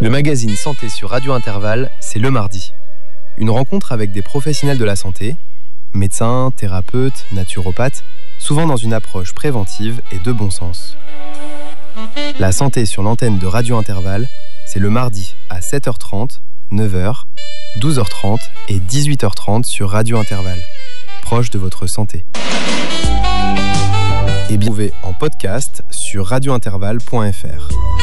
Le magazine Santé sur Radio Intervalle, c'est le mardi. Une rencontre avec des professionnels de la santé, médecins, thérapeutes, naturopathes, souvent dans une approche préventive et de bon sens. La santé sur l'antenne de Radio Intervalle, c'est le mardi à 7h30, 9h, 12h30 et 18h30 sur Radio Intervalle, proche de votre santé. Et bien, vous pouvez en podcast sur radiointervalle.fr.